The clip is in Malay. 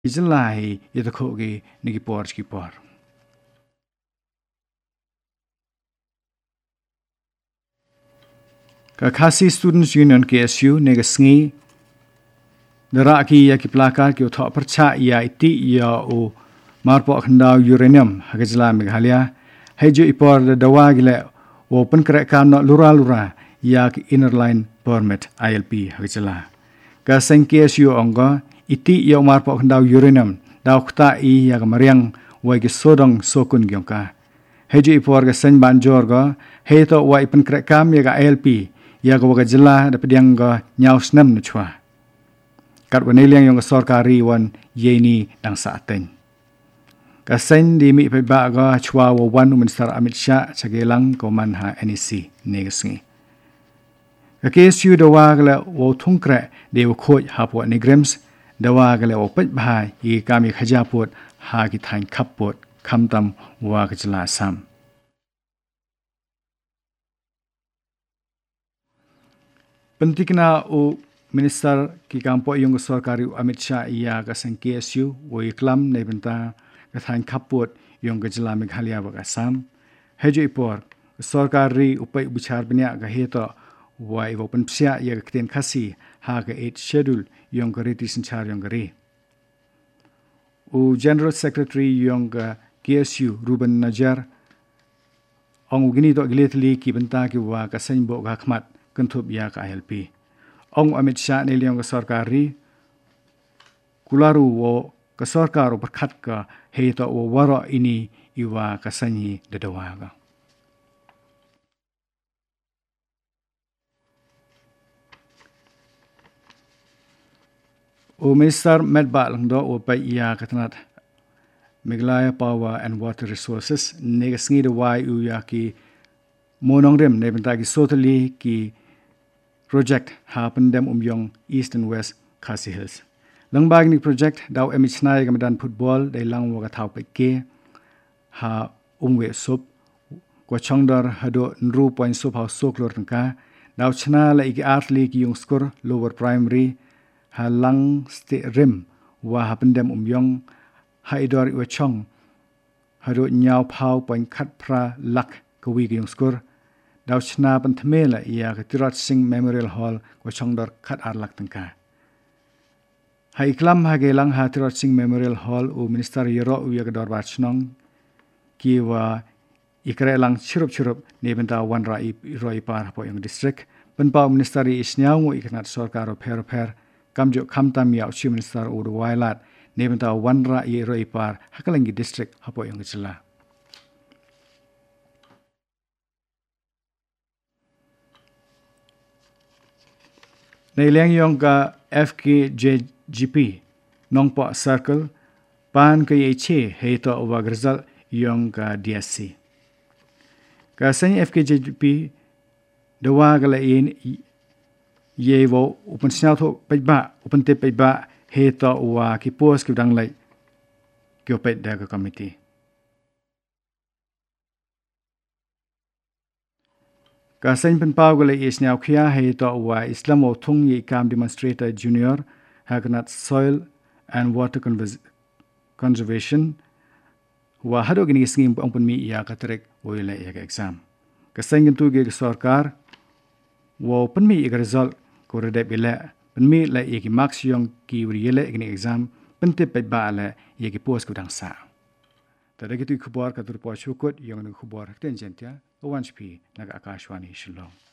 Ijlai yatakogi nigipor skipor. Kakasi Students Union KSU negasngi daraki ya ki plakar ki uthok percha ya iti ya o marpo khandau uranium hagajla Meghalaya hejo ipor dawa gile open krekam no lura ya ki inner line permit ILP hagajla ka seng KSU onga iti ya marpo khandau uranium daw khta I ya mariang wa ki sodong sokun gyongka hejo ipor ga seng banjor ga heto wa ipen krekam ya ga ILP ya ga waga jila da pediang ga nyaus nam na chwa kat waneliang yung sorkari wan yeni dang saaten kasen di mi pe ba ga chwa wa wan minister Amit Shah chagelang ko man ha NEC negasngi ka KSU da wa ga wo thungkre de wo khoj ha po negrems da wa ga wo pet ba yi kami khaja pot ha ki thain khap pot khamtam wa ga jila sam pentikna o minister ki kampo yung sorkari Amit Shah iya ka sang KSU wo iklam nei benta ka thain khapot yung ka jila Meghalaya wa Assam hejo ipor sorkari upai bichar bnya ga heto wa iwo penpsia ya ka kten khasi ha ka 8 schedule yung ka riti sinchar yung ka ri o general secretary yung ka KSU Ruben Najar ong gini to giletli ki benta ki wa ka sang bo ga khmat kentup ya ka ILP ong Amit Shah ne liang ka sarkari kularu wo ka sarkar berkhat ka heita wo wara ini iwa kasanyi dadawaga o minister medba langdo o pa iya katnat Meghalaya Power and Water Resources negasngi de wai u ya ki monong rem ne benta ki sotali ki project happen dem yong east and west Khasi Hills langbag ni project daw emisnai gamadan football dai lang wa thau pe ke ha we sop ko chongdar hado nru point sop ha soklor tangka daw chna la igi atli ki yung skor lower primary ha lang ste rim wa happen dem yong haidor we chong hado nyau phau point khat pra lak ko wi yung skor daw chna pan thmela ya ka Tirat Singh Memorial Hall ko chongdor khat ar lak tangka ha iklam ha gelang ha Tirat Singh Memorial Hall o minister yero u ya ka dorbar chnong ki wa ikre lang chirup ne benta wan roi par po yung district penpa minister isnyau ngo iknat sarkar o pher kamjo khamtam ya chief minister o wailat ne benta wan roi par hakalangi district hapo yung jila Nailang yung ka FKJGP Nongpo Circle pan ka yeche heto wa grzal yung ka DSC ka san FKJGP dawa gala in yewo open snau tho paiba open te paiba heto wa ki post ki dang lai ki opet da ka committee ka san pen pau gala is nyau khia heto wa Islam o thung ye kam demonstrator junior hagnat soil and water conservation wa hado gini sngim ongpun mi ya katrek oile ya exam ka sangin tu ge sarkar wo penmi ig result ko rede bele penmi la ye ki marks yong ki yele gini exam pente pe ba la ye ki post ko dang sa tada gitu khubor ka tur po chukut yong nu khubor ten jentia owanchpi naga akashwani shillong